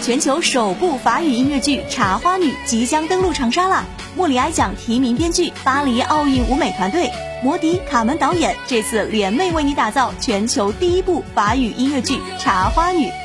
全球首部法语音乐剧《茶花女》即将登陆长沙啦！莫里埃奖提名编剧，巴黎奥运舞美团队，摩迪、卡门导演，这次联袂为你打造全球第一部法语音乐剧《茶花女》。